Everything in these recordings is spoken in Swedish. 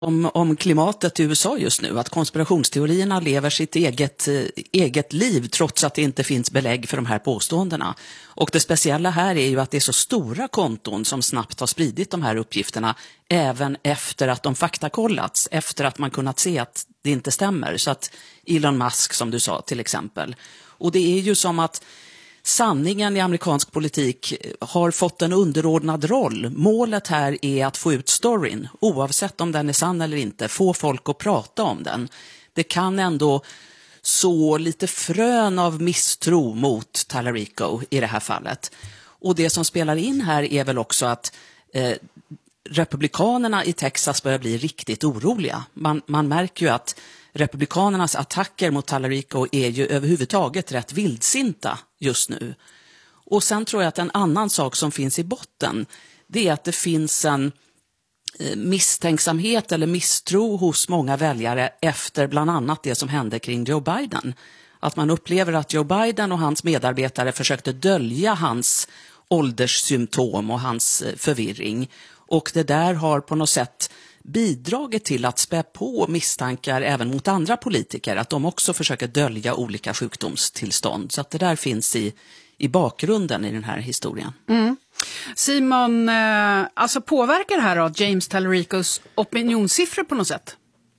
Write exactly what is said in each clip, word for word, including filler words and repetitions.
Om, om klimatet i U S A just nu, att konspirationsteorierna lever sitt eget, eh, eget liv trots att det inte finns belägg för de här påståendena. Och det speciella här är ju att det är så stora konton som snabbt har spridit de här uppgifterna även efter att de faktakollats, efter att man kunnat se att det inte stämmer. Så att Elon Musk, som du sa till exempel. Och det är ju som att sanningen i amerikansk politik har fått en underordnad roll. Målet här är att få ut storyn, oavsett om den är sann eller inte, få folk att prata om den. Det kan ändå så lite frön av misstro mot Tallarico i det här fallet. Och det som spelar in här är väl också att eh, republikanerna i Texas börjar bli riktigt oroliga. Man, man märker ju att republikanernas attacker mot Tallarico är ju överhuvudtaget rätt vildsinta just nu. Och sen tror jag att en annan sak som finns i botten, det är att det finns en misstänksamhet eller misstro hos många väljare efter bland annat det som hände kring Joe Biden. Att man upplever att Joe Biden och hans medarbetare försökte dölja hans ålderssymptom och hans förvirring. Och det där har på något sätt bidragit till att spä på misstankar även mot andra politiker, att de också försöker dölja olika sjukdomstillstånd. Så att det där finns i, i bakgrunden i den här historien. Mm. Simon, eh, alltså påverkar det här då James Tallaricos opinionssiffror på något sätt?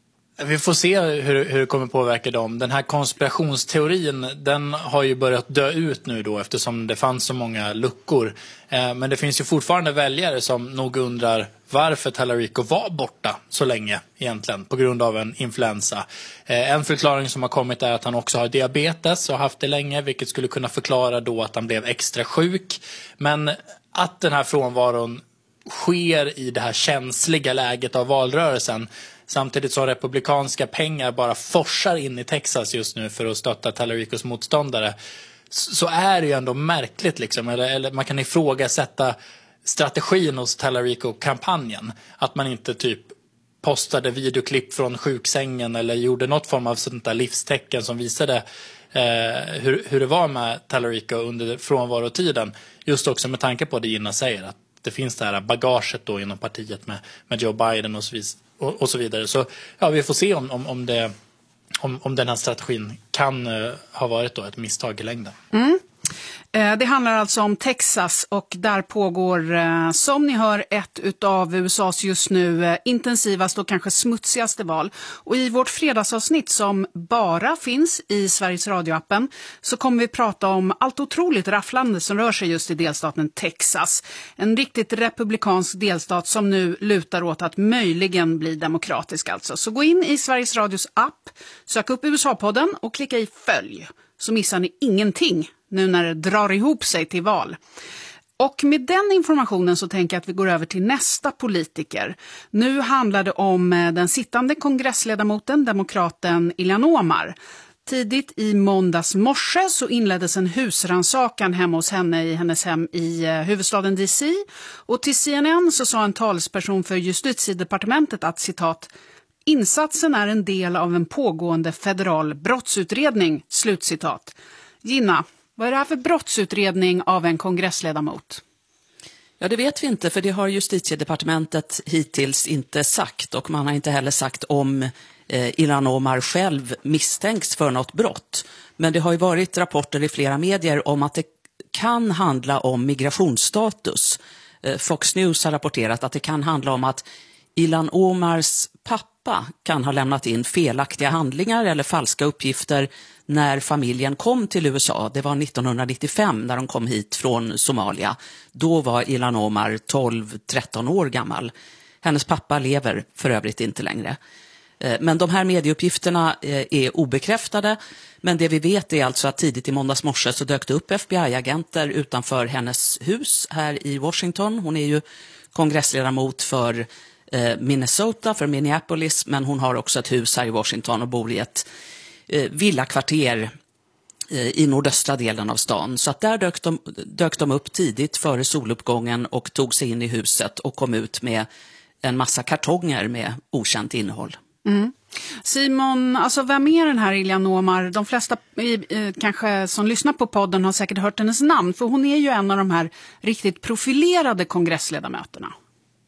Vi får se hur, hur det kommer påverka dem. Den här konspirationsteorin, den har ju börjat dö ut nu då eftersom det fanns så många luckor. Eh, men det finns ju fortfarande väljare som nog undrar varför Tallarico var borta så länge egentligen på grund av en influensa. Eh, en förklaring som har kommit är att han också har diabetes och haft det länge, vilket skulle kunna förklara då att han blev extra sjuk. Men att den här frånvaron sker i det här känsliga läget av valrörelsen, samtidigt som republikanska pengar bara forsar in i Texas just nu för att stötta Tallaricos motståndare, så är det ju ändå märkligt liksom. Eller, eller man kan ifrågasätta strategin hos Tallarico-kampanjen. Att man inte typ postade videoklipp från sjuksängen eller gjorde något form av sånt där livstecken som visade eh, hur, hur det var med Tallarico under frånvarotiden. Just också med tanke på det Gina säger, att det finns det här bagaget då inom partiet med, med Joe Biden och så, vis, och, och så vidare. Så ja, vi får se om, om, om, det, om, om den här strategin kan uh, ha varit då ett misstag i längden. Mm. Det handlar alltså om Texas och där pågår, som ni hör, ett utav U S A:s just nu intensivaste och kanske smutsigaste val. Och i vårt fredagsavsnitt som bara finns i Sveriges radioappen så kommer vi prata om allt otroligt rafflande som rör sig just i delstaten Texas. En riktigt republikansk delstat som nu lutar åt att möjligen bli demokratisk alltså. Så gå in i Sveriges Radios app, sök upp U S A-podden och klicka i följ. Så missar ni ingenting nu när det drar ihop sig till val. Och med den informationen så tänker jag att vi går över till nästa politiker. Nu handlar det om den sittande kongressledamoten, demokraten Ilhan Omar. Tidigt i måndags morse så inleddes en husrannsakan hemma hos henne i hennes hem i huvudstaden D C. Och till C N N så sa en talsperson för justitiedepartementet att citat insatsen är en del av en pågående federal brottsutredning, slutcitat. Gina, vad är det här för brottsutredning av en kongressledamot? Ja, det vet vi inte, för det har justitiedepartementet hittills inte sagt, och man har inte heller sagt om eh, Ilhan Omar själv misstänks för något brott. Men det har ju varit rapporter i flera medier om att det kan handla om migrationsstatus. Eh, Fox News har rapporterat att det kan handla om att Ilhan Omars pappa kan ha lämnat in felaktiga handlingar eller falska uppgifter när familjen kom till U S A. Det var nittonhundranittiofem när de kom hit från Somalia. Då var Ilhan Omar tolv tretton år gammal. Hennes pappa lever för övrigt inte längre. Men de här medieuppgifterna är obekräftade. Men det vi vet är alltså att tidigt i måndags morse så dök det upp F B I-agenter utanför hennes hus här i Washington. Hon är ju kongressledamot för Minnesota, för Minneapolis, men hon har också ett hus här i Washington och bor i ett eh, villakvarter eh, i nordöstra delen av stan. Så att där dök de, dök de upp tidigt före soluppgången och tog sig in i huset och kom ut med en massa kartonger med okänt innehåll. Mm. Simon, alltså vem är den här Ilhan Omar? De flesta eh, kanske som lyssnar på podden har säkert hört hennes namn, för hon är ju en av de här riktigt profilerade kongressledamöterna.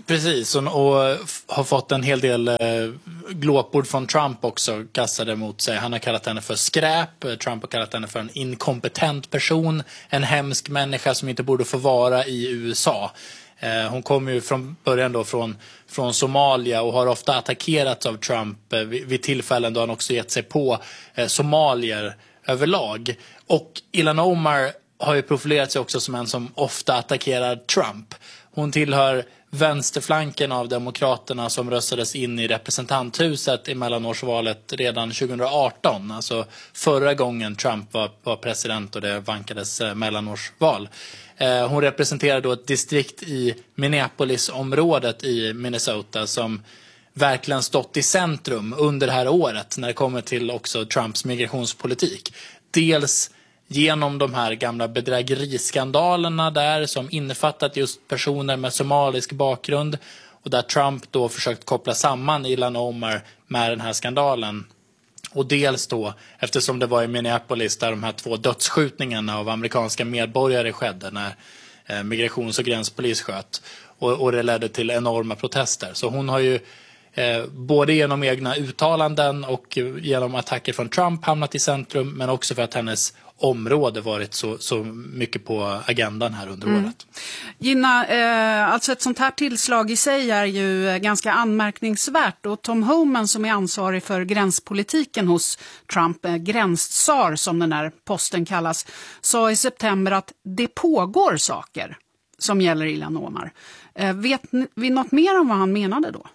Precis, och, och har fått en hel del eh, glåpord från Trump också kastade mot sig. Han har kallat henne för skräp, Trump har kallat henne för en inkompetent person, en hemsk människa som inte borde få vara i U S A. Eh, hon kommer ju från början då från, från Somalia och har ofta attackerats av Trump eh, vid, vid tillfällen då han också gett sig på eh, somalier överlag. Och Ilhan Omar har ju profilerat sig också som en som ofta attackerar Trump. Hon tillhör vänsterflanken av demokraterna som röstades in i representanthuset i mellanårsvalet redan tjugo arton. Alltså förra gången Trump var, var president och det vankades eh, mellanårsval. Eh, hon representerar då ett distrikt i Minneapolis-området i Minnesota som verkligen stått i centrum under det här året när det kommer till också Trumps migrationspolitik. Dels genom de här gamla bedrägeriskandalerna där som innefattat just personer med somalisk bakgrund och där Trump då försökt koppla samman Ilhan Omar med den här skandalen. Och dels då eftersom det var i Minneapolis där de här två dödsskjutningarna av amerikanska medborgare skedde när eh, migrations- och gränspolis sköt och, och det ledde till enorma protester. Så hon har ju Eh, både genom egna uttalanden och genom attacker från Trump hamnat i centrum, men också för att hennes område varit så, så mycket på agendan här under mm. året. Gina, eh, alltså ett sånt här tillslag i sig är ju ganska anmärkningsvärt och Tom Homan som är ansvarig för gränspolitiken hos Trump, eh, gränstsar som den här posten kallas, sa i september att det pågår saker som gäller Ilhan Omar. Eh, vet vi något mer om vad han menade då?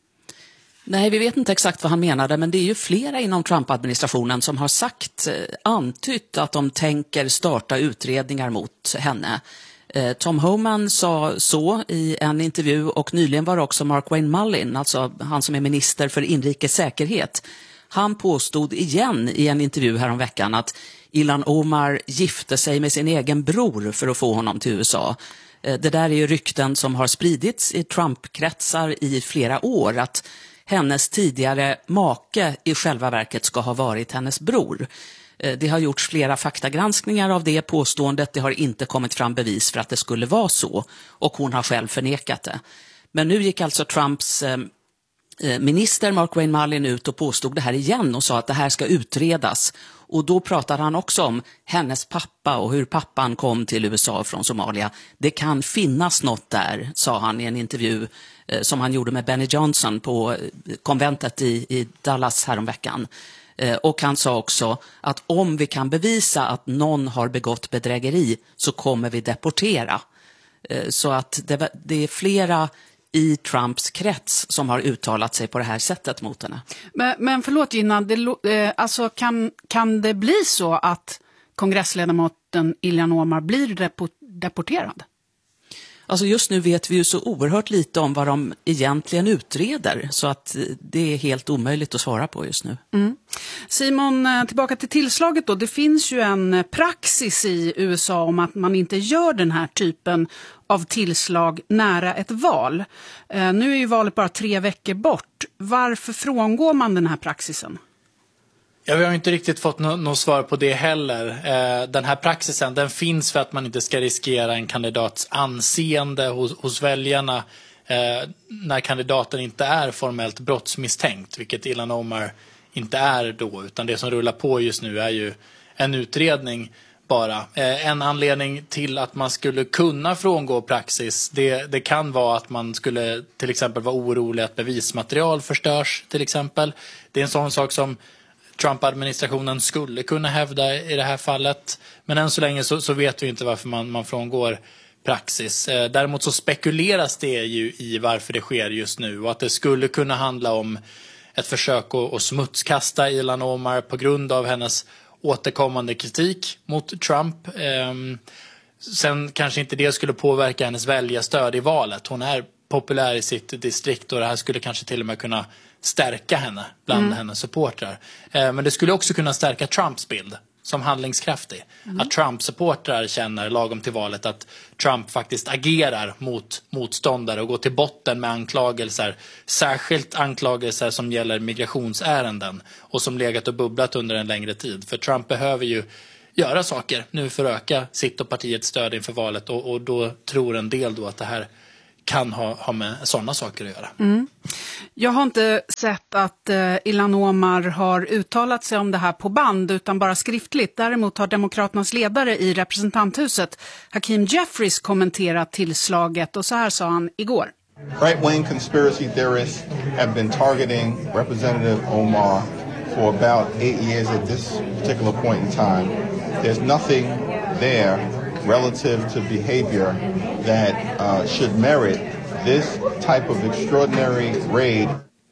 Nej, vi vet inte exakt vad han menade, men det är ju flera inom Trump-administrationen som har sagt, eh, antytt att de tänker starta utredningar mot henne. Eh, Tom Homan sa så i en intervju och nyligen var också Mark Wayne Mullin, alltså han som är minister för inrikes säkerhet. Han påstod igen i en intervju häromveckan att Ilhan Omar gifte sig med sin egen bror för att få honom till U S A. Eh, det där är ju rykten som har spridits i Trump-kretsar i flera år att hennes tidigare make i själva verket ska ha varit hennes bror. Det har gjorts flera faktagranskningar av det påståendet. Det har inte kommit fram bevis för att det skulle vara så. Och hon har själv förnekat det. Men nu gick alltså Trumps eh, minister Mark Wayne Mullin ut och påstod det här igen och sa att det här ska utredas. Och då pratade han också om hennes pappa och hur pappan kom till U S A från Somalia. Det kan finnas något där, sa han i en intervju eh, som han gjorde med Benny Johnson på konventet i, i Dallas häromveckan. Eh, och han sa också att om vi kan bevisa att någon har begått bedrägeri så kommer vi deportera. Eh, så att det, det är flera i Trumps krets som har uttalat sig på det här sättet mot henne. Men, men förlåt Gina, det, eh, alltså kan, kan det bli så att kongressledamoten Ilhan Omar blir depo- deporterad? Alltså just nu vet vi ju så oerhört lite om vad de egentligen utreder så att det är helt omöjligt att svara på just nu. Mm. Simon, tillbaka till tillslaget då. Det finns ju en praxis i U S A om att man inte gör den här typen av tillslag nära ett val. Eh, nu är ju valet bara tre veckor bort. Varför frångår man den här praxisen? Ja, vi har inte riktigt fått något no- svar på det heller. Eh, den här praxisen den finns för att man inte ska riskera en kandidats anseende hos, hos väljarna eh, när kandidaten inte är formellt brottsmisstänkt, vilket Ilhan Omar inte är då, utan det som rullar på just nu är ju en utredning bara. Eh, en anledning till att man skulle kunna frångå praxis det, det kan vara att man skulle till exempel vara orolig att bevismaterial förstörs till exempel. Det är en sån sak som Trump-administrationen skulle kunna hävda i det här fallet. Men än så länge så, så vet vi inte varför man, man frångår praxis. Eh, däremot så spekuleras det ju i varför det sker just nu och att det skulle kunna handla om ett försök att, att smutskasta Ilhan Omar på grund av hennes återkommande kritik mot Trump. Eh, sen kanske inte det skulle påverka hennes väljarstöd i valet. Hon är populär i sitt distrikt och det här skulle kanske till och med kunna stärka henne bland mm. hennes supportrar. Eh, men det skulle också kunna stärka Trumps bild som handlingskraftig. Mm. Att Trump-supportrar känner lagom till valet att Trump faktiskt agerar mot motståndare och går till botten med anklagelser. Särskilt anklagelser som gäller migrationsärenden och som legat och bubblat under en längre tid. För Trump behöver ju göra saker nu för att öka sitt och partiets stöd inför valet och, och då tror en del då att det här kan ha, ha med sådana saker att göra. Mm. Jag har inte sett att eh, Ilhan Omar har uttalat sig om det här på band utan bara skriftligt. Däremot har Demokraternas ledare i representanthuset, Hakeem Jeffries, kommenterat tillslaget och så här sa han igår. Right-wing conspiracy theorists have been targeting Representative Omar for about eight years at this particular point in time. There's nothing there relative to behavior that uh, should merit this type of extraordinary raid.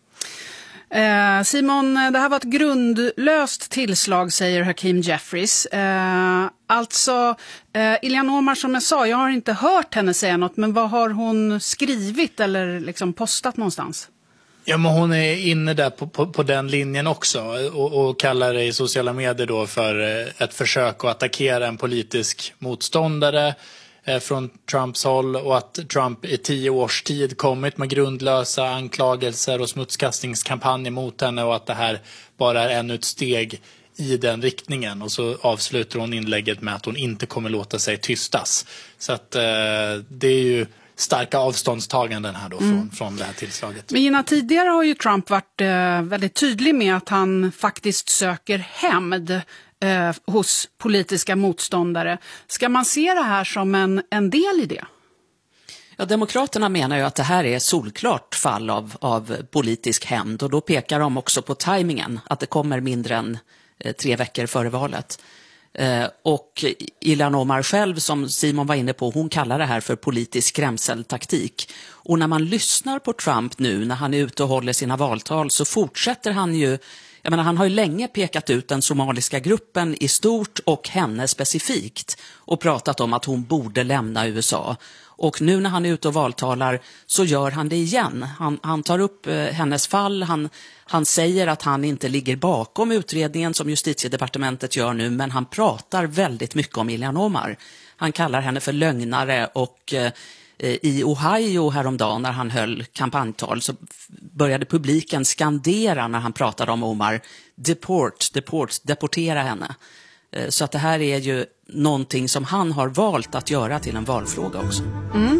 Eh, Simon, det här var ett grundlöst tillslag, säger Hakeem Jeffries. Eh, alltså, eh, Ilhan Omar, som jag sa, jag har inte hört henne säga något, men vad har hon skrivit eller liksom postat någonstans? Ja, men hon är inne där på, på, på den linjen också och, och kallar det i sociala medier då för ett försök att attackera en politisk motståndare eh, från Trumps håll, och att Trump i tio års tid kommit med grundlösa anklagelser och smutskastningskampanjer mot henne och att det här bara är ännu ett steg i den riktningen. Och så avslutar hon inlägget med att hon inte kommer låta sig tystas. Så att eh, det är ju starka avståndstaganden här då från, mm. från det här tillslaget. Men Gina, tidigare har ju Trump varit eh, väldigt tydlig med att han faktiskt söker hämnd eh, hos politiska motståndare. Ska man se det här som en, en del i det? Ja, Demokraterna menar ju att det här är solklart fall av, av politisk hämnd, och då pekar de också på tajmingen, att det kommer mindre än eh, tre veckor före valet. Eh, och Ilhan Omar själv, som Simon var inne på, hon kallar det här för politisk skrämseltaktik. Och när man lyssnar på Trump nu när han är ute och håller sina valtal, så fortsätter han ju, jag menar, han har ju länge pekat ut den somaliska gruppen i stort och henne specifikt och pratat om att hon borde lämna U S A. Och nu när han är ute och valtalar så gör han det igen. Han, han tar upp eh, hennes fall, han, han säger att han inte ligger bakom utredningen som justitiedepartementet gör nu, men han pratar väldigt mycket om Ilhan Omar. Han kallar henne för lögnare, och eh, i Ohio häromdagen när han höll kampanjtal så började publiken skandera när han pratade om Omar: deport, deport, deportera henne. Så att det här är ju någonting som han har valt att göra till en valfråga också. Mm.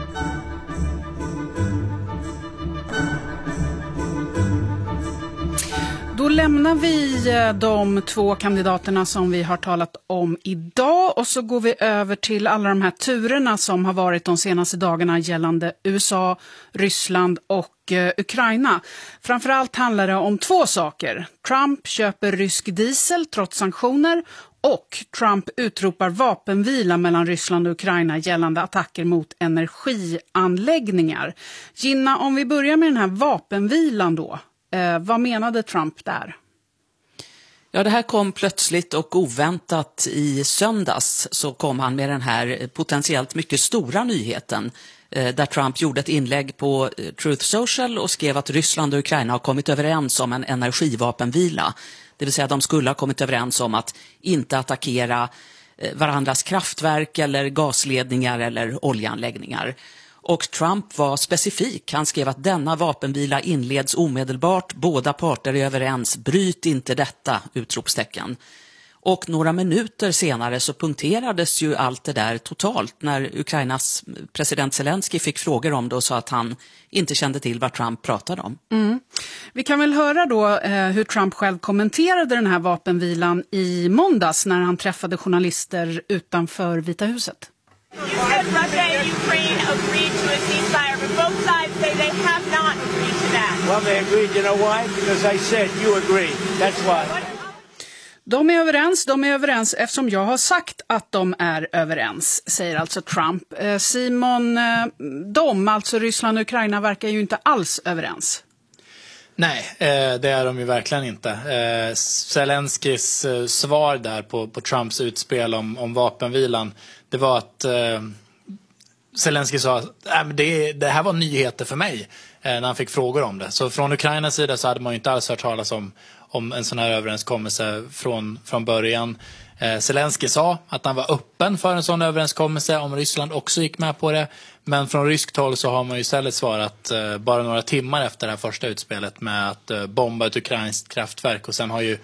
Då lämnar vi de två kandidaterna som vi har talat om idag och så går vi över till alla de här turerna som har varit de senaste dagarna gällande U S A, Ryssland och eh, Ukraina. Framförallt handlar det om två saker. Trump köper rysk diesel trots sanktioner, och Trump utropar vapenvila mellan Ryssland och Ukraina gällande attacker mot energianläggningar. Gina, om vi börjar med den här vapenvilan då. Eh, vad menade Trump där? Ja, det här kom plötsligt och oväntat i söndags, så kom han med den här potentiellt mycket stora nyheten eh, där Trump gjorde ett inlägg på eh, Truth Social och skrev att Ryssland och Ukraina har kommit överens om en energivapenvila. Det vill säga att de skulle ha kommit överens om att inte attackera eh, varandras kraftverk eller gasledningar eller oljeanläggningar. Och Trump var specifik. Han skrev att denna vapenvila inleds omedelbart. Båda parter är överens. Bryt inte detta, utropstecken. Och några minuter senare så punkterades ju allt det där totalt när Ukrainas president Zelensky fick frågor om det och sa att han inte kände till vad Trump pratade om. Mm. Vi kan väl höra då eh, hur Trump själv kommenterade den här vapenvilan i måndags när han träffade journalister utanför Vita huset. You said Russia and Ukraine agreed to a ceasefire, but both sides say they have not agreed to that. Well, they agreed. You know why? Because I said you agreed. That's why. De är överens, de är överens eftersom jag har sagt att de är överens, säger alltså Trump. Eh, Simon, eh, de, alltså Ryssland och Ukraina, verkar ju inte alls överens. Nej, eh, det är de ju verkligen inte. Eh, Zelenskys eh, svar där på, på Trumps utspel om, om vapenvilan, det var att eh, Zelensky sa att äh, det, det här var nyheter för mig eh, när han fick frågor om det. Så från Ukrainas sida så hade man ju inte alls hört talas om, om en sån här överenskommelse från, från början. Eh, Zelensky sa att han var öppen för en sån överenskommelse om Ryssland också gick med på det. Men från ryskt håll så har man ju istället svarat eh, bara några timmar efter det här första utspelet med att eh, bomba ett ukrainskt kraftverk. Och sen har ju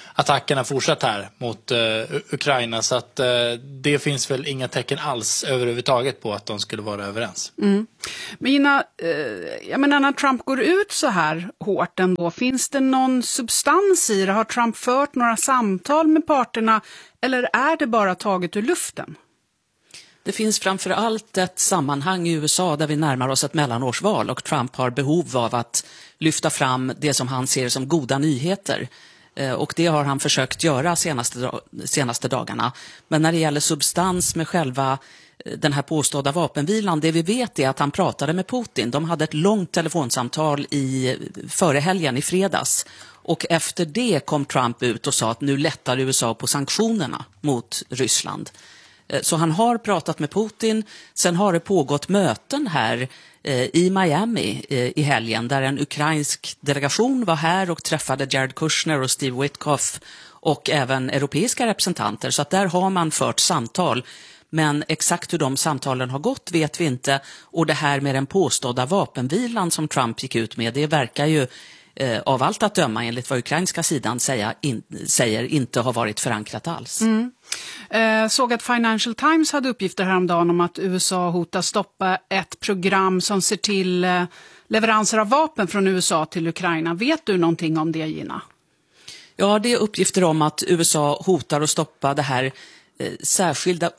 attackerna fortsatt här mot uh, Ukraina. Så att uh, det finns väl inga tecken alls överhuvudtaget på att de skulle vara överens. Mm. Men Gina, eh, jag menar när Trump går ut så här hårt ändå, finns det någon substans i det? Har Trump fört några samtal med parterna eller är det bara taget ur luften? Det finns framför allt ett sammanhang i U S A där vi närmar oss ett mellanårsval och Trump har behov av att lyfta fram det som han ser som goda nyheter. Och det har han försökt göra senaste, senaste dagarna. Men när det gäller substans med själva den här påstådda vapenvilan, det vi vet är att han pratade med Putin. De hade ett långt telefonsamtal i, före helgen i fredags. Och efter det kom Trump ut och sa att nu lättar U S A på sanktionerna mot Ryssland. Så han har pratat med Putin. Sen har det pågått möten här i Miami i helgen där en ukrainsk delegation var här och träffade Jared Kushner och Steve Witkoff och även europeiska representanter. Så att där har man fört samtal. Men exakt hur de samtalen har gått vet vi inte. Och det här med den påstådda vapenvilan som Trump gick ut med, det verkar ju eh, av allt att döma enligt vad ukrainska sidan säga, in, säger inte har varit förankrat alls. Mm. Eh, såg att Financial Times hade uppgifter häromdagen om att U S A hotar stoppa ett program som ser till eh, leveranser av vapen från U S A till Ukraina. Vet du någonting om det, Gina? Ja, det är uppgifter om att U S A hotar att stoppa det här eh, särskilda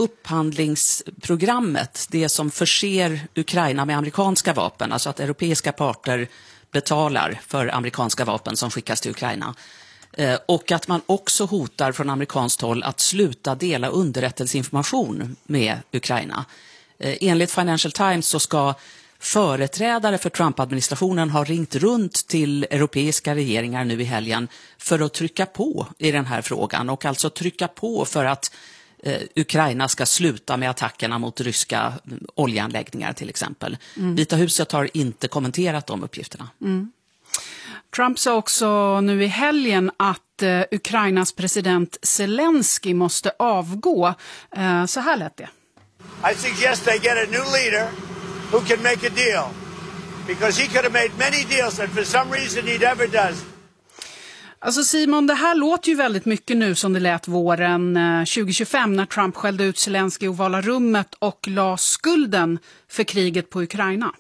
upphandlingsprogrammet. Det som förser Ukraina med amerikanska vapen, alltså att europeiska parter betalar för amerikanska vapen som skickas till Ukraina. Och att man också hotar från amerikanskt håll att sluta dela underrättelseinformation med Ukraina. Enligt Financial Times så ska företrädare för Trump-administrationen ha ringt runt till europeiska regeringar nu i helgen för att trycka på i den här frågan. Och alltså trycka på för att eh, Ukraina ska sluta med attackerna mot ryska oljeanläggningar till exempel. Mm. Vita huset har inte kommenterat de uppgifterna. Mm. Trump sa också nu i helgen att eh, Ukrainas president Zelensky måste avgå. Eh, så här lät det. I suggest they get a new leader who can make a deal. Because he could have made many deals that for some reason he never does. Alltså Simon, det här låter ju väldigt mycket nu som det lät våren eh, tjugo tjugofem när Trump skällde ut Zelensky i Ovala rummet och la skulden för kriget på Ukraina.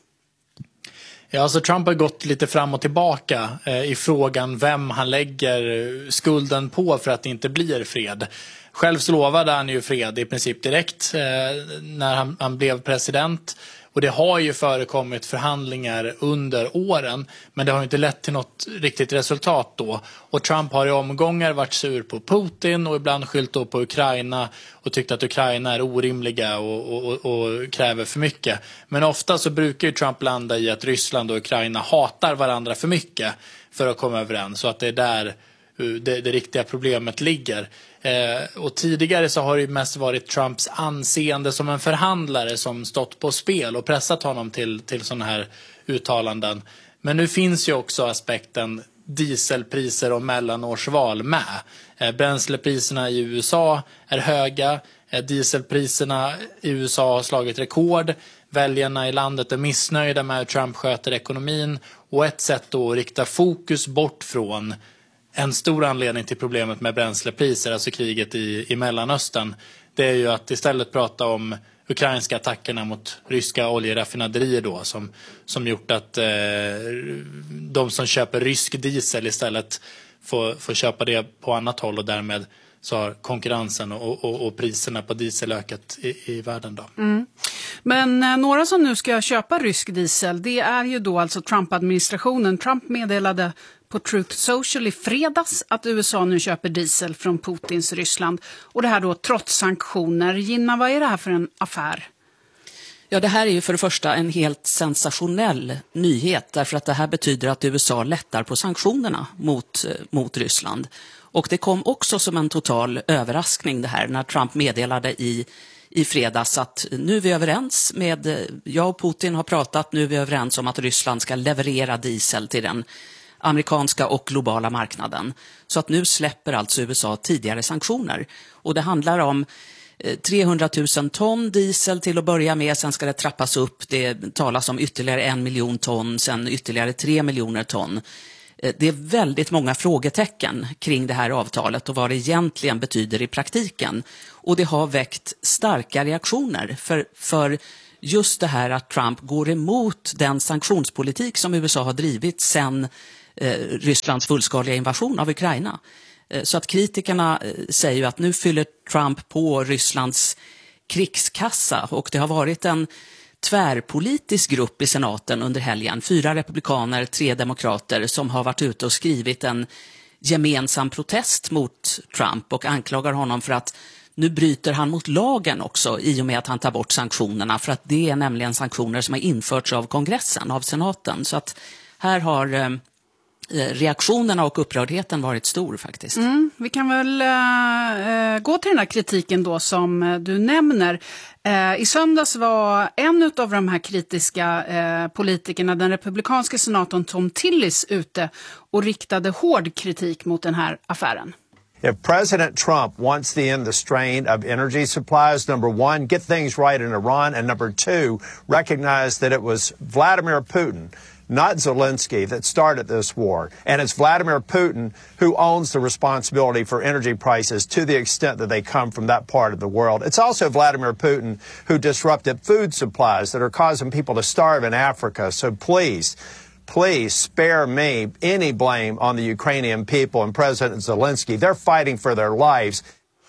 Ja, alltså Trump har gått lite fram och tillbaka eh, i frågan vem han lägger skulden på för att det inte blir fred. Själv så lovade han ju fred i princip direkt eh, när han, han blev president. Och det har ju förekommit förhandlingar under åren, men det har inte lett till något riktigt resultat då. Och Trump har i omgångar varit sur på Putin och ibland skyllt då på Ukraina och tyckt att Ukraina är orimliga och, och, och kräver för mycket. Men ofta så brukar ju Trump landa i att Ryssland och Ukraina hatar varandra för mycket för att komma överens. Så att det är där det, det riktiga problemet ligger. Eh, och tidigare så har det ju mest varit Trumps anseende som en förhandlare som stått på spel och pressat honom till, till sådana här uttalanden. Men nu finns ju också aspekten dieselpriser och mellanårsval med. Eh, bränslepriserna i U S A är höga, eh, dieselpriserna i U S A har slagit rekord. Väljarna i landet är missnöjda med hur Trump sköter ekonomin och ett sätt då att rikta fokus bort från en stor anledning till problemet med bränslepriser, alltså kriget i, i Mellanöstern, det är ju att istället prata om ukrainska attackerna mot ryska oljeraffinaderier då, som, som gjort att eh, de som köper rysk diesel istället får, får köpa det på annat håll och därmed så har konkurrensen och, och, och priserna på diesel ökat i, i världen då. Mm. Men eh, några som nu ska köpa rysk diesel, det är ju då alltså Trump-administrationen. Trump meddelade på Truth Social i fredags att U S A nu köper diesel från Putins Ryssland. Och det här då trots sanktioner. Gina, vad är det här för en affär? Ja, det här är ju för det första en helt sensationell nyhet. Därför att det här betyder att U S A lättar på sanktionerna mot, mot Ryssland. Och det kom också som en total överraskning det här när Trump meddelade i, i fredags att nu är vi överens med, jag och Putin har pratat, nu är vi överens om att Ryssland ska leverera diesel till den amerikanska och globala marknaden. Så att nu släpper alltså U S A tidigare sanktioner. Och det handlar om trehundratusen ton diesel till att börja med, sen ska det trappas upp. Det talas om ytterligare en miljon ton, sen ytterligare tre miljoner ton. Det är väldigt många frågetecken kring det här avtalet och vad det egentligen betyder i praktiken. Och det har väckt starka reaktioner för, för just det här att Trump går emot den sanktionspolitik som U S A har drivit sedan eh, Rysslands fullskaliga invasion av Ukraina. Eh, så att kritikerna eh, säger ju att nu fyller Trump på Rysslands krigskassa, och det har varit en tvärpolitisk grupp i senaten under helgen, fyra republikaner, tre demokrater, som har varit ute och skrivit en gemensam protest mot Trump och anklagar honom för att nu bryter han mot lagen också i och med att han tar bort sanktionerna, för att det är nämligen sanktioner som har införts av kongressen, av senaten. Så att här har eh, reaktionerna och upprördheten varit stor faktiskt. Mm, vi kan väl äh, gå till den här kritiken då som äh, du nämner. Äh, I söndags var en av de här kritiska äh, politikerna, den republikanska senatorn Tom Tillis, ute och riktade hård kritik mot den här affären. If President Trump wants to end the strain of energy supplies, number one, get things right in Iran, and number two, recognize that it was Vladimir Putin, not Zelensky, that started this war. And it's Vladimir Putin who owns the responsibility for energy prices to the extent that they come from that part of the world. It's also Vladimir Putin who disrupted food supplies that are causing people to starve in Africa. So please, please spare me any blame on the Ukrainian people and President Zelensky. They're fighting for their lives.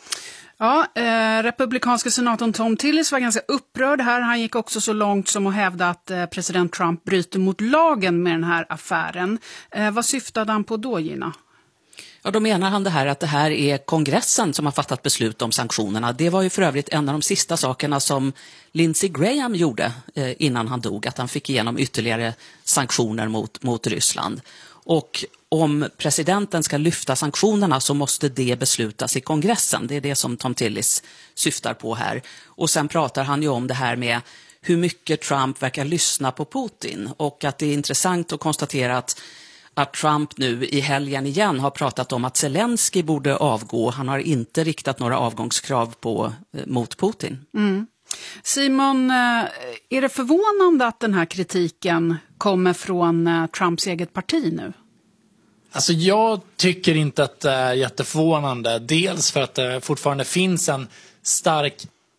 Ja, eh, republikanska senatorn Tom Tillis var ganska upprörd här. Han gick också så långt som att hävda att eh, president Trump bryter mot lagen med den här affären. Eh, vad syftade han på då, Gina? Ja, då menar han det här att det här är kongressen som har fattat beslut om sanktionerna. Det var ju för övrigt en av de sista sakerna som Lindsey Graham gjorde eh, innan han dog, att han fick igenom ytterligare sanktioner mot, mot Ryssland. Och om presidenten ska lyfta sanktionerna så måste det beslutas i kongressen. Det är det som Tom Tillis syftar på här. Och sen pratar han ju om det här med hur mycket Trump verkar lyssna på Putin. Och att det är intressant att konstatera att, att Trump nu i helgen igen har pratat om att Zelensky borde avgå. Han har inte riktat några avgångskrav på, mot Putin. Mm. Simon, är det förvånande att den här kritiken kommer från Trumps eget parti nu? Alltså jag tycker inte att det är jätteförvånande. Dels för att det fortfarande finns en stark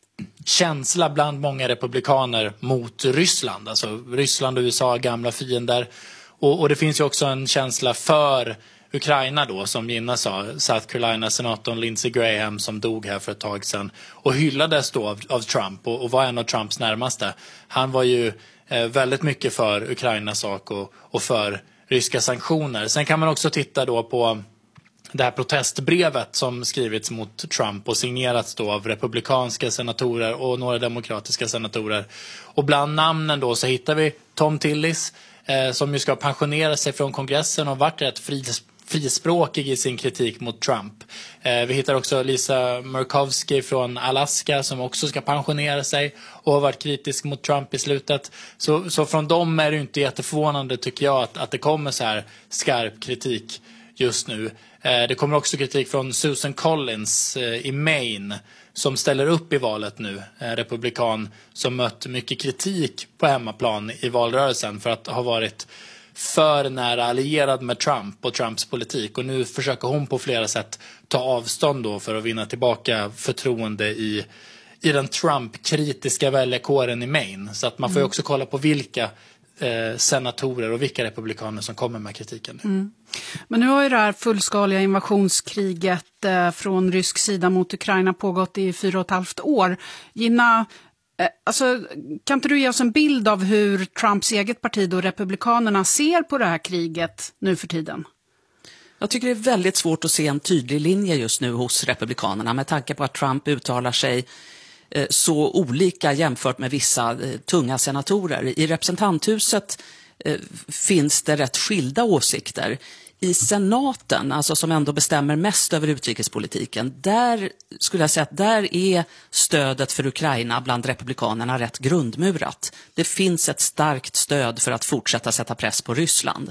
känsla bland många republikaner mot Ryssland. Alltså Ryssland och U S A, gamla fiender. Och, och det finns ju också en känsla för Ukraina då, som Gina sa, South Carolina-senatorn Lindsey Graham som dog här för ett tag sedan och hyllades då av, av Trump och, och var en av Trumps närmaste. Han var ju eh, väldigt mycket för Ukrainas sak och, och för ryska sanktioner. Sen kan man också titta då på det här protestbrevet som skrivits mot Trump och signerats då av republikanska senatorer och några demokratiska senatorer. Och bland namnen då så hittar vi Tom Tillis eh, som ju ska pensionera sig från kongressen och varit rätt fri, frispråkig i sin kritik mot Trump. Eh, vi hittar också Lisa Murkowski från Alaska som också ska pensionera sig och har varit kritisk mot Trump i slutet. Så, så från dem är det inte jätteförvånande tycker jag att, att det kommer så här skarp kritik just nu. Eh, det kommer också kritik från Susan Collins eh, i Maine som ställer upp i valet nu. En republikan som mött mycket kritik på hemmaplan i valrörelsen för att ha varit för nära allierad med Trump och Trumps politik. Och nu försöker hon på flera sätt ta avstånd då för att vinna tillbaka förtroende i, i den Trump-kritiska väljarkåren i Maine. Så att man får ju också kolla på vilka eh, senatorer och vilka republikaner som kommer med kritiken. Mm. Men nu har ju det här fullskaliga invasionskriget eh, från rysk sida mot Ukraina pågått i fyra och ett halvt år. Gina, eh, alltså, kan inte du ge oss en bild av hur Trumps eget parti och republikanerna ser på det här kriget nu för tiden? Jag tycker det är väldigt svårt att se en tydlig linje just nu hos republikanerna med tanke på att Trump uttalar sig eh, så olika jämfört med vissa eh, tunga senatorer. I representanthuset eh, finns det rätt skilda åsikter. I senaten, alltså som ändå bestämmer mest över utrikespolitiken, där skulle jag säga att där är stödet för Ukraina bland republikanerna rätt grundmurat. Det finns ett starkt stöd för att fortsätta sätta press på Ryssland.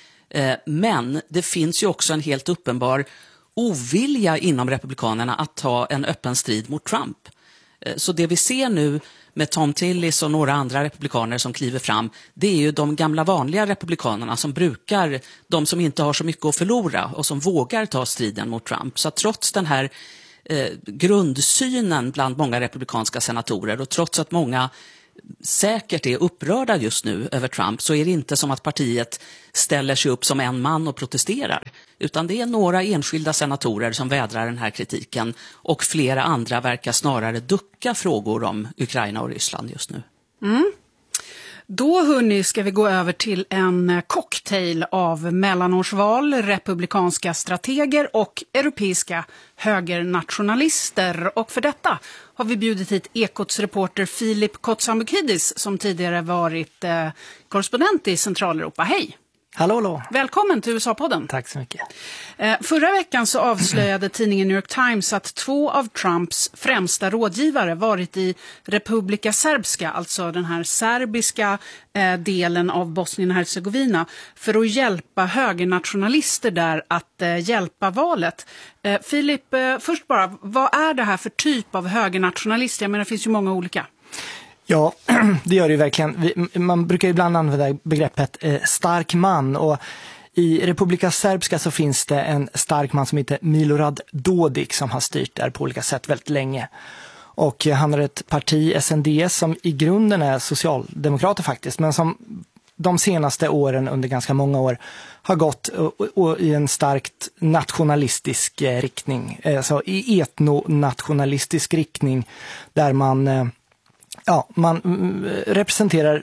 Men det finns ju också en helt uppenbar ovilja inom republikanerna att ta en öppen strid mot Trump. Så det vi ser nu med Tom Tillis och några andra republikaner som kliver fram, det är ju de gamla vanliga republikanerna som brukar, de som inte har så mycket att förlora och som vågar ta striden mot Trump. Så trots den här eh, grundsynen bland många republikanska senatorer och trots att många säkert är upprörda just nu över Trump, så är det inte som att partiet ställer sig upp som en man och protesterar, utan det är några enskilda senatorer som vädrar den här kritiken och flera andra verkar snarare ducka frågor om Ukraina och Ryssland just nu. Mm. Då hörni ska vi gå över till en cocktail av mellanårsval, republikanska strateger och europeiska högernationalister. Och för detta har vi bjudit hit Ekots reporter Filip Kotsambukidis som tidigare varit eh, korrespondent i Centraleuropa. Hej! Hallå, hallå. Välkommen till U S A-podden. Tack så mycket. Eh, förra veckan så avslöjade tidningen New York Times att två av Trumps främsta rådgivare varit i Republika Srpska, alltså den här serbiska eh, delen av Bosnien och Hercegovina, för att hjälpa högernationalister där att eh, hjälpa valet. Eh, Filip, eh, först bara, vad är det här för typ av högernationalister? Jag menar, det finns ju många olika. Ja, det gör det ju verkligen. Man brukar ibland använda begreppet eh, stark man, och i Republika Srpska så finns det en stark man som heter Milorad Dodik som har styrt där på olika sätt väldigt länge. Och han har ett parti, S N D S, som i grunden är socialdemokrater faktiskt, men som de senaste åren, under ganska många år, har gått och, och, i en starkt nationalistisk eh, riktning. Alltså i etnonationalistisk riktning där man... Eh, Ja, man representerar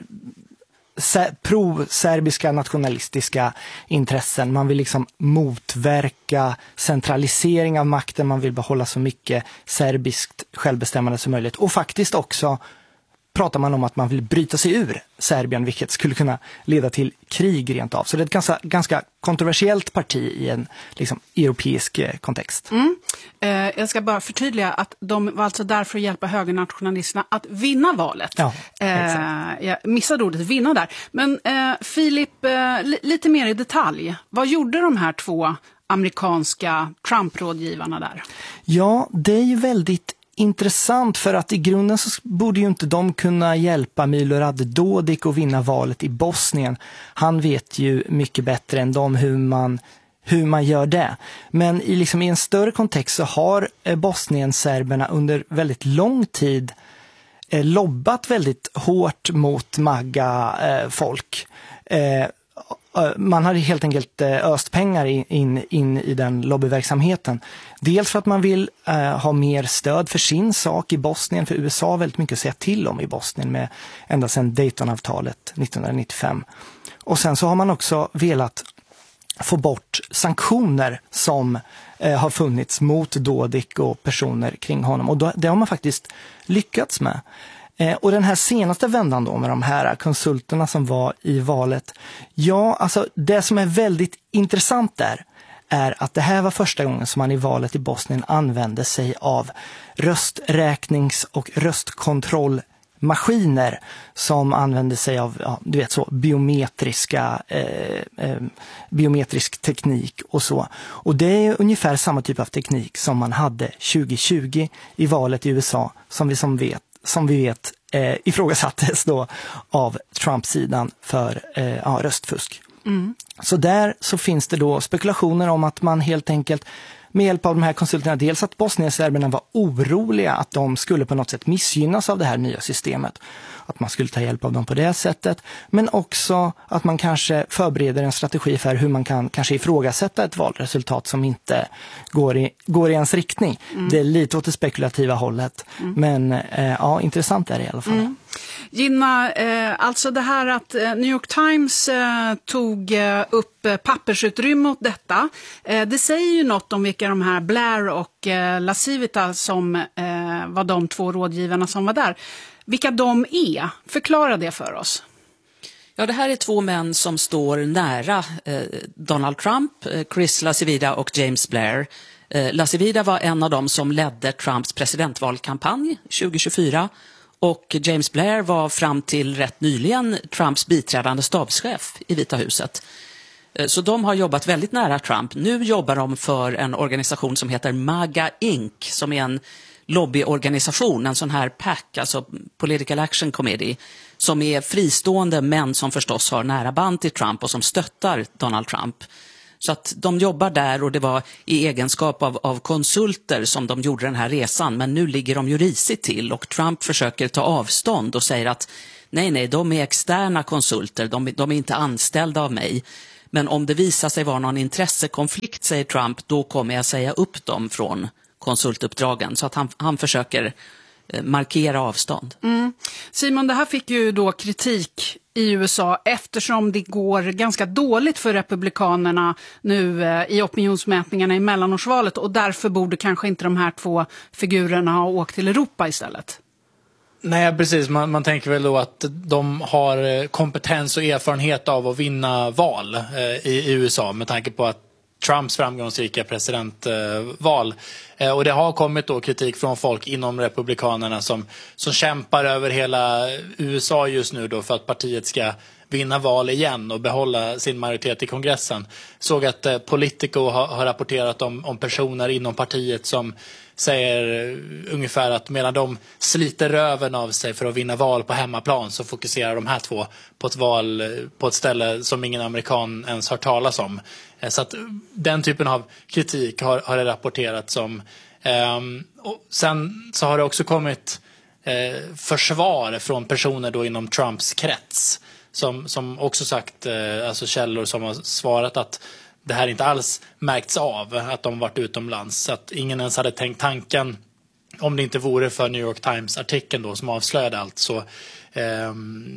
pro-serbiska nationalistiska intressen. Man vill liksom motverka centralisering av makten. Man vill behålla så mycket serbiskt självbestämmande som möjligt. Och faktiskt också pratar man om att man vill bryta sig ur Serbien, vilket skulle kunna leda till krig rent av. Så det är ett ganska, ganska kontroversiellt parti i en liksom, europeisk kontext. Mm. Eh, jag ska bara förtydliga att de var alltså där för att hjälpa högernationalisterna att vinna valet. Ja, eh, jag missade ordet vinna där. Men eh, Filip, eh, li- lite mer i detalj. Vad gjorde de här två amerikanska Trump-rådgivarna där? Ja, det är ju väldigt intressant, för att i grunden så borde ju inte de kunna hjälpa Milorad Dodik att vinna valet i Bosnien. Han vet ju mycket bättre än dem hur man, hur man gör det. Men i, liksom, i en större kontext så har eh, Bosnien-serberna under väldigt lång tid eh, lobbat väldigt hårt mot MAGA-folk. Eh, Man har helt enkelt öst pengar in, in, in i den lobbyverksamheten. Dels för att man vill eh, ha mer stöd för sin sak i Bosnien, för U S A har väldigt mycket att säga till om i Bosnien med ända sedan Daytonavtalet nittonhundranittiofem. Och sen så har man också velat få bort sanktioner som eh, har funnits mot Dodik och personer kring honom. Och då, det har man faktiskt lyckats med. Eh, och den här senaste vändan då med de här konsulterna som var i valet. Ja, alltså det som är väldigt intressant där är att det här var första gången som man i valet i Bosnien använde sig av rösträknings- och röstkontrollmaskiner som använde sig av, ja, du vet så, biometriska, eh, eh, biometrisk teknik och så. Och det är ungefär samma typ av teknik som man hade tjugo tjugo i valet i U S A, som vi som vet som vi vet eh, ifrågasattes då av Trump-sidan för eh, ja, röstfusk. Mm. Så där så finns det då spekulationer om att man helt enkelt med hjälp av de här konsulterna, dels att bosnienserberna var oroliga att de skulle på något sätt missgynnas av det här nya systemet. Att man skulle ta hjälp av dem på det sättet. Men också att man kanske förbereder en strategi för hur man kan kanske ifrågasätta ett valresultat som inte går i, går i ens riktning. Mm. Det är lite åt det spekulativa hållet. Mm. Men eh, ja, intressant är det i alla fall. Mm. Gina, eh, alltså det här att eh, New York Times eh, tog eh, upp eh, pappersutrymme åt detta. Eh, det säger ju något om vilka de här Blair och eh, Lasivita som eh, var de två rådgivarna som var där. Vilka de är? Förklara det för oss. Ja, det här är två män som står nära eh, Donald Trump, eh, Chris Lasivita och James Blair. Eh, Lasivita var en av dem som ledde Trumps presidentvalkampanj tjugo tjugofyra. Och James Blair var fram till rätt nyligen Trumps biträdande stabschef i Vita huset. Så de har jobbat väldigt nära Trump. Nu jobbar de för en organisation som heter MAGA Incorporated, som är en lobbyorganisation, en sån här P A C, alltså Political Action Committee, som är fristående men som förstås har nära band till Trump och som stöttar Donald Trump. Så att de jobbar där och det var i egenskap av, av konsulter som de gjorde den här resan. Men nu ligger de ju risigt till och Trump försöker ta avstånd och säger att nej, nej, de är externa konsulter, de, de är inte anställda av mig. Men om det visar sig vara någon intressekonflikt, säger Trump, då kommer jag säga upp dem från konsultuppdragen. Så att han, han försöker markera avstånd. Mm. Simon, det här fick ju då kritik i U S A eftersom det går ganska dåligt för republikanerna nu eh, i opinionsmätningarna i mellanårsvalet och därför borde kanske inte de här två figurerna ha åkt till Europa istället. Nej, precis. Man, man tänker väl då att de har kompetens och erfarenhet av att vinna val eh, i, i U S A med tanke på att Trumps framgångsrika presidentval. Eh, och det har kommit då kritik från folk inom republikanerna som, som kämpar över hela U S A just nu då för att partiet ska vinna val igen och behålla sin majoritet i kongressen. Såg att eh, Politico har, har rapporterat om, om personer inom partiet som säger uh, ungefär att medan de sliter röven av sig för att vinna val på hemmaplan så fokuserar de här två på ett val uh, på ett ställe som ingen amerikan ens har talas om. Uh, så att uh, den typen av kritik har, har det rapporterats om. Um, och sen så har det också kommit uh, försvar från personer då inom Trumps krets som, som också sagt, uh, alltså källor som har svarat att det här inte alls märkts av att de varit utomlands. Så att ingen ens hade tänkt tanken, om det inte vore för New York Times-artikeln då som avslöjade allt. Så eh,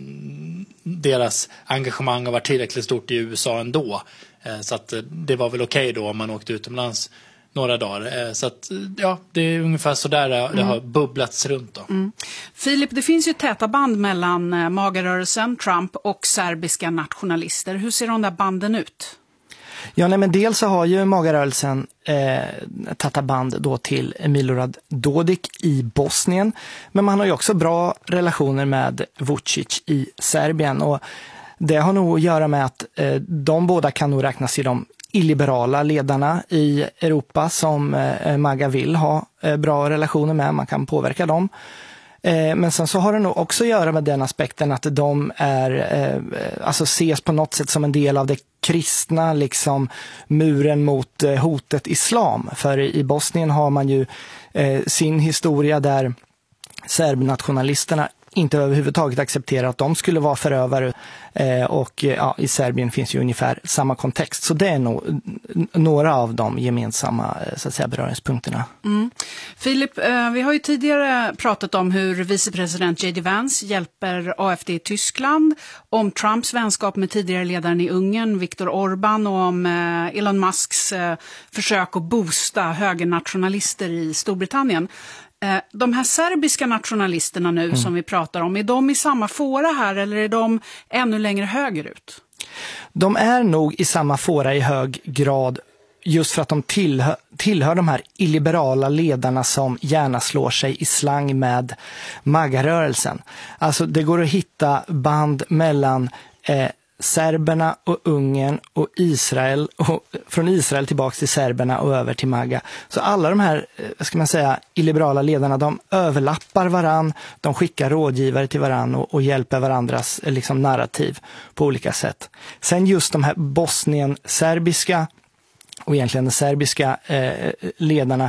deras engagemang har varit tillräckligt stort i U S A ändå. Eh, så att det var väl okej då om man åkte utomlands några dagar. Eh, så att ja, det är ungefär så där det, mm. det har bubblats runt då. Mm. Filip, det finns ju täta band mellan eh, magarörelsen, Trump och serbiska nationalister. Hur ser de där banden ut? Ja, nej, men dels så har ju magarörelsen eh, tagit band då till Milorad Dodik i Bosnien. Men man har ju också bra relationer med Vučić i Serbien. Och det har nog att göra med att eh, de båda kan nog räknas till de illiberala ledarna i Europa som eh, Maga vill ha eh, bra relationer med. Man kan påverka dem. Men sen så har det nog också att göra med den aspekten att de är, eh, alltså ses på något sätt som en del av det kristna, liksom muren mot eh, hotet islam. För i Bosnien har man ju eh, sin historia där serbnationalisterna inte överhuvudtaget accepterar att de skulle vara förövare eh, och ja, i Serbien finns ju ungefär samma kontext. Så det är nog några av de gemensamma så att säga, beröringspunkterna. Mm. Filip, eh, vi har ju tidigare pratat om hur vicepresident J D Vance hjälper A F D i Tyskland, om Trumps vänskap med tidigare ledaren i Ungern, Viktor Orbán, och om eh, Elon Musks eh, försök att boosta högernationalister i Storbritannien. De här serbiska nationalisterna nu mm. som vi pratar om, är de i samma fåra här eller är de ännu längre högerut? De är nog i samma fåra i hög grad just för att de tillhör, tillhör de här illiberala ledarna som gärna slår sig i slang med magarörelsen. Alltså det går att hitta band mellan eh, serberna och Ungern och Israel och från Israel tillbaka till serberna och över till Maga. Så alla de här, vad ska man säga, illiberala ledarna, de överlappar varann, de skickar rådgivare till varann och, och hjälper varandras liksom, narrativ på olika sätt. Sen just de här Bosnien-serbiska och egentligen de serbiska eh, ledarna,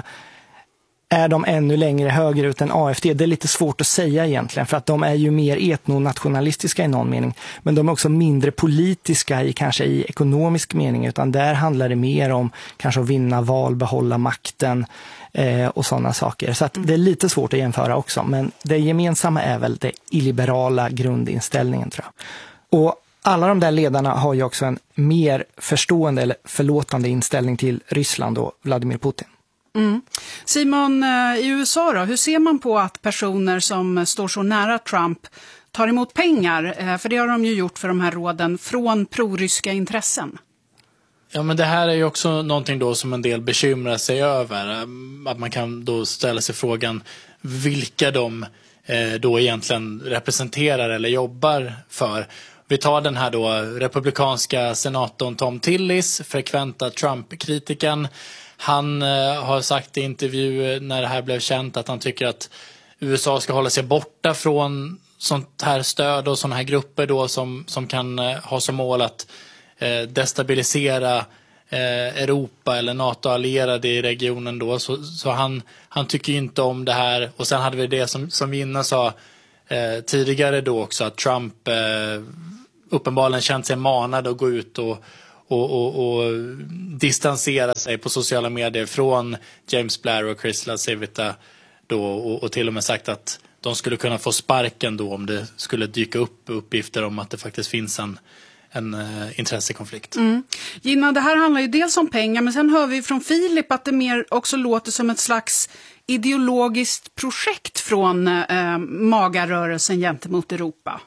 är de ännu längre högerut än A F D? Det är lite svårt att säga egentligen för att de är ju mer etnonationalistiska i någon mening. Men de är också mindre politiska i kanske i ekonomisk mening, utan där handlar det mer om kanske att vinna val, behålla makten eh, och sådana saker. Så att det är lite svårt att jämföra också. Men det gemensamma är väl det illiberala grundinställningen, tror jag. Och alla de där ledarna har ju också en mer förstående eller förlåtande inställning till Ryssland och Vladimir Putin. Mm. Simon, i U S A då, hur ser man på att personer som står så nära Trump tar emot pengar? För det har de ju gjort för de här råden från proryska intressen. Ja, men det här är ju också någonting då som en del bekymrar sig över. Att man kan då ställa sig frågan vilka de eh, då egentligen representerar eller jobbar för. Vi tar den här då republikanska senatorn Tom Tillis, frekventa Trump-kritiken. Han eh, har sagt i intervju när det här blev känt att han tycker att U S A ska hålla sig borta från sånt här stöd och såna här grupper då som, som kan eh, ha som mål att eh, destabilisera eh, Europa eller NATO-allierade i regionen då. Så, så han, han tycker ju inte om det här. Och sen hade vi det som, som Gina sa eh, tidigare då också, att Trump eh, uppenbarligen känt sig manad att gå ut och Och, och, och distansera sig på sociala medier från James Blair och Chris LaCivita då, och, och till och med sagt att de skulle kunna få sparken då om det skulle dyka upp uppgifter om att det faktiskt finns en, en uh, intressekonflikt. Mm. Gina, det här handlar ju dels om pengar, men sen hör vi från Filip att det mer också låter som ett slags ideologiskt projekt från uh, magarörelsen gentemot Europa.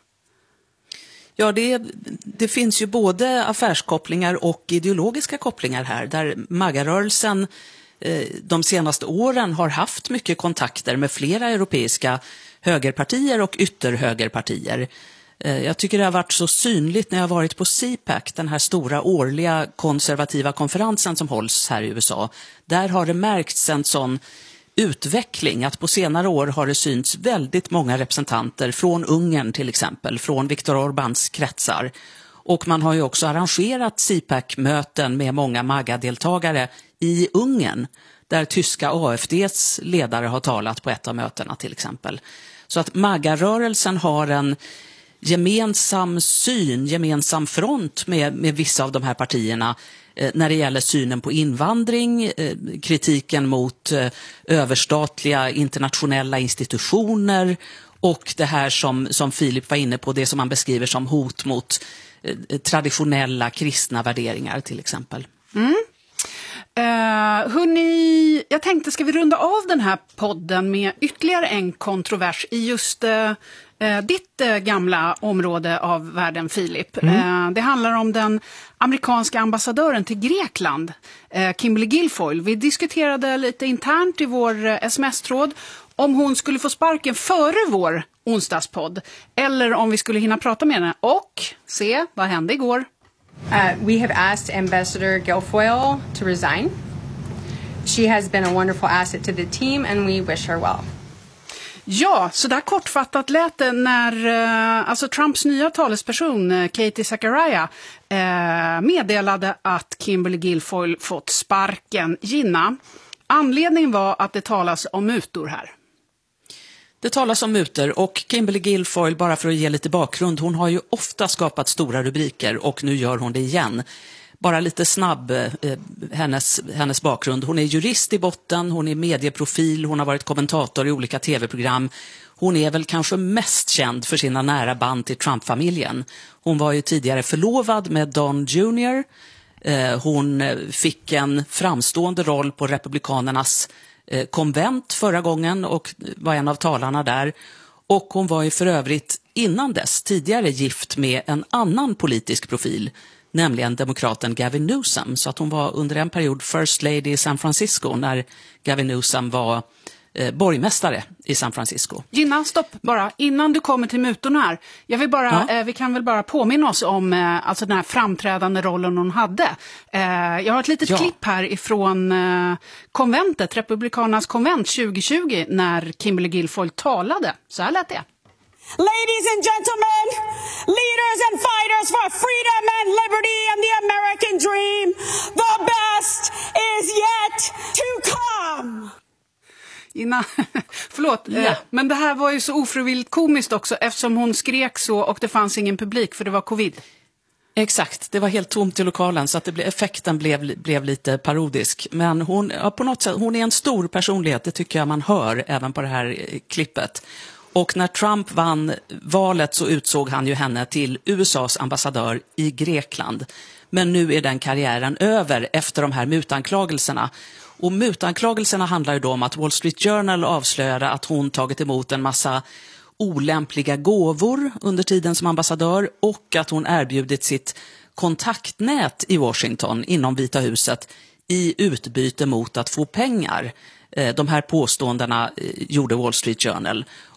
Ja, det, det finns ju både affärskopplingar och ideologiska kopplingar här, där magarörelsen eh, de senaste åren har haft mycket kontakter med flera europeiska högerpartier och ytterhögerpartier. Eh, jag tycker det har varit så synligt när jag har varit på C PAC, den här stora årliga konservativa konferensen som hålls här i U S A. Där har det märkts en sån utveckling, att på senare år har det synts väldigt många representanter från Ungern till exempel, från Viktor Orbáns kretsar. Och man har ju också arrangerat C PAC-möten med många MAGA-deltagare i Ungern, där tyska A F D:s ledare har talat på ett av mötena till exempel. Så att MAGA-rörelsen har en gemensam syn, gemensam front med, med vissa av de här partierna när det gäller synen på invandring, kritiken mot överstatliga internationella institutioner och det här som, som Filip var inne på, det som man beskriver som hot mot traditionella kristna värderingar till exempel. Mm. Uh, hörni, jag tänkte, ska vi runda av den här podden med ytterligare en kontrovers i just uh, uh, ditt uh, gamla område av världen, Filip. Mm. Uh, det handlar om den amerikanska ambassadören till Grekland, uh, Kimberly Guilfoyle. Vi diskuterade lite internt i vår uh, sms-tråd om hon skulle få sparken före vår onsdagspodd eller om vi skulle hinna prata med henne. Och se, vad hände igår? Uh, we have asked Ambassador Guilfoyle to resign. She has been a wonderful asset to the team and we wish her well. Ja, så där kortfattat lät det när uh, alltså Trumps nya talesperson uh, Katie Zachariah uh, meddelade att Kimberly Guilfoyle fått sparken. Gina, anledningen var att det talas om mutor här. Det talas om mutor och Kimberly Guilfoyle, bara för att ge lite bakgrund, hon har ju ofta skapat stora rubriker och nu gör hon det igen. Bara lite snabb eh, hennes, hennes bakgrund. Hon är jurist i botten, hon är medieprofil, hon har varit kommentator i olika tv-program. Hon är väl kanske mest känd för sina nära band till Trump-familjen. Hon var ju tidigare förlovad med Don junior Eh, hon fick en framstående roll på republikanernas konvent förra gången och var en av talarna där. Och hon var ju för övrigt innan dess tidigare gift med en annan politisk profil, nämligen demokraten Gavin Newsom. Så att hon var under en period First Lady i San Francisco när Gavin Newsom var eh, borgmästare i San Francisco. Gina, stopp bara. Innan du kommer till mutorna här. Jag vill bara, ja. eh, vi kan väl bara påminna oss om eh, alltså den här framträdande rollen hon hade. Eh, jag har ett litet ja. klipp här ifrån eh, konventet, Republikanernas konvent tjugo tjugo, när Kimberly Guilfoyle talade. Så här lät det. Ladies and gentlemen, leaders and fighters for freedom and liberty and the American dream, the best is yet to come. Innan, förlåt, ja. eh, men det här var ju så ofrivilligt komiskt också eftersom hon skrek så och det fanns ingen publik för det var covid. Exakt, det var helt tomt i lokalen så att det ble, effekten blev, blev lite parodisk. Men hon, ja, på något sätt, hon är en stor personlighet, det tycker jag man hör även på det här eh, klippet. Och när Trump vann valet så utsåg han ju henne till U S A:s ambassadör i Grekland. Men nu är den karriären över efter de här mutanklagelserna. Och mutanklagelserna handlar ju då om att Wall Street Journal avslöjade att hon tagit emot en massa olämpliga gåvor under tiden som ambassadör och att hon erbjudit sitt kontaktnät i Washington inom Vita huset i utbyte mot att få pengar. De här påståendena gjorde Wall Street Journal.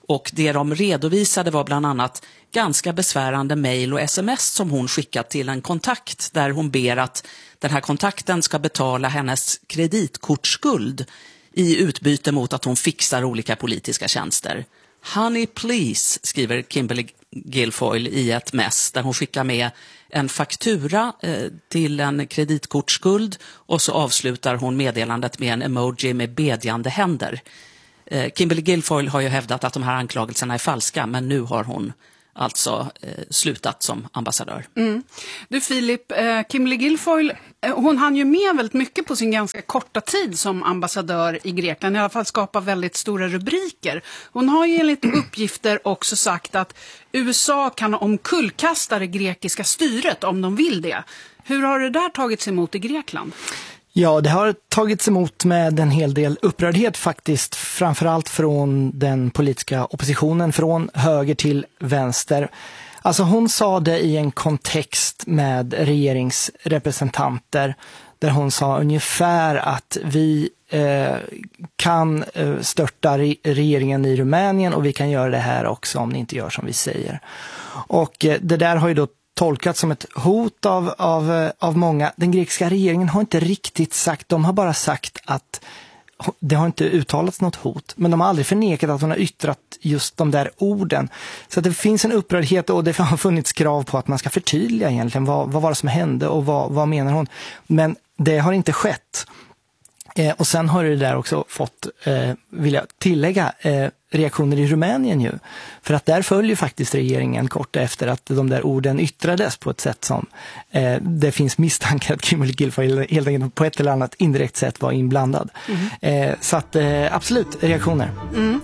Och det de redovisade var bland annat ganska besvärande mejl och sms som hon skickat till en kontakt där hon ber att den här kontakten ska betala hennes kreditkortsskuld i utbyte mot att hon fixar olika politiska tjänster. Honey please, skriver Kimberly Guilfoyle i ett mess där hon skickar med en faktura eh, till en kreditkortsskuld och så avslutar hon meddelandet med en emoji med bedjande händer. Eh, Kimberly Guilfoyle har ju hävdat att de här anklagelserna är falska, men nu har hon alltså eh, slutat som ambassadör. Mm. Du Filip, eh, Kimberly Guilfoyle, eh, hon hann ju med väldigt mycket på sin ganska korta tid som ambassadör i Grekland, i alla fall skapa väldigt stora rubriker. Hon har ju enligt uppgifter också sagt att U S A kan omkullkasta det grekiska styret om de vill det. Hur har det där tagits emot i Grekland? Ja, det har tagits emot med en hel del upprördhet faktiskt, framförallt från den politiska oppositionen, från höger till vänster. Alltså hon sa det i en kontext med regeringsrepresentanter där hon sa ungefär att vi eh, kan eh, störta re- regeringen i Rumänien och vi kan göra det här också om ni inte gör som vi säger. Och eh, det där har ju då tolkat som ett hot av, av, av många. Den grekiska regeringen har inte riktigt sagt, de har bara sagt att det har inte uttalats något hot, men de har aldrig förnekat att hon har yttrat just de där orden. Så att det finns en upprördhet och det har funnits krav på att man ska förtydliga egentligen vad, vad var det som hände och vad, vad menar hon. Men det har inte skett. Eh, och sen har det där också fått, eh, vill jag tillägga, eh, reaktioner i Rumänien ju. För att där följer faktiskt regeringen kort efter att de där orden yttrades på ett sätt som eh, det finns misstankar att Kimberly Guilfoyle helt enkelt på ett eller annat indirekt sätt var inblandad. Mm. Eh, så att eh, absolut, reaktioner. Mm.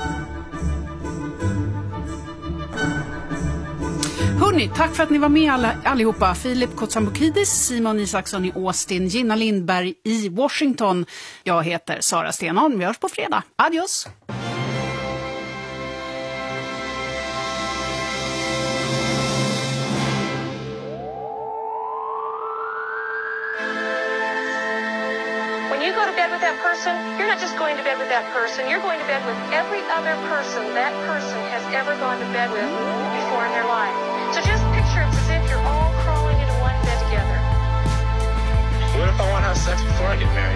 Hörrni, tack för att ni var med alla, allihopa. Filip Kotsambokidis, Simon Isaksson i Austin, Gina Lindberg i Washington. Jag heter Sara Stenholm. Vi hörs på fredag. Adios! When you go to bed with that person, you're not just going to bed with that person, you're going to bed with every other person that person has ever gone to bed with before in their life. So just picture it as if you're all crawling into one bed together. What if I want to have sex before I get married?